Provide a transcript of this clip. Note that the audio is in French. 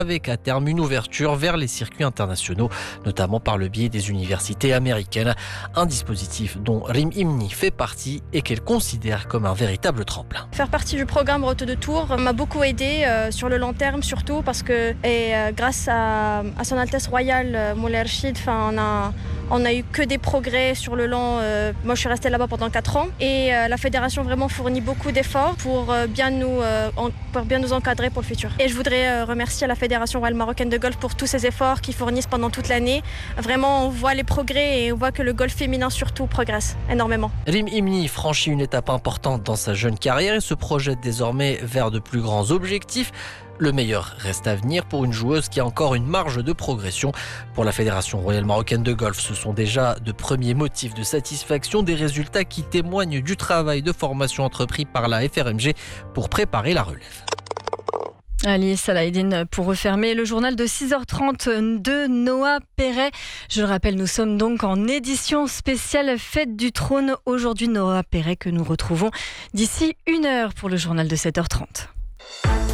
avec à terme une ouverture vers les circuits internationaux, notamment par le biais des universités américaines. Un dispositif dont Rim Imni fait partie et qu'elle considère comme un véritable tremplin. Faire partie du programme Route de Tours m'a beaucoup aidé sur le long terme, surtout parce que grâce à Son Altesse Royale Moulay Rachid, on a eu que des progrès sur le long. Moi, je suis restée là-bas pendant 4 ans et la fédération vraiment fournit beaucoup d'efforts pour bien nous encadrer pour le futur. Et je voudrais remercier la Fédération royale marocaine de golf pour tous ces efforts qu'ils fournissent pendant toute l'année. Vraiment, on voit les progrès et on voit que le golf féminin surtout progresse énormément. Rim Imni franchit une étape importante dans sa jeune carrière et se projette désormais vers de plus grands objectifs. Le meilleur reste à venir pour une joueuse qui a encore une marge de progression. Pour la Fédération royale marocaine de golf, ce sont déjà de premiers motifs de satisfaction, des résultats qui témoignent du travail de formation entrepris par la FRMG pour préparer la relève. Ali Salahdine pour refermer le journal de 6h30 de Noah Perret. Je le rappelle, nous sommes donc en édition spéciale Fête du Trône. Aujourd'hui, Noah Perret que nous retrouvons d'ici 1 heure pour le journal de 7h30.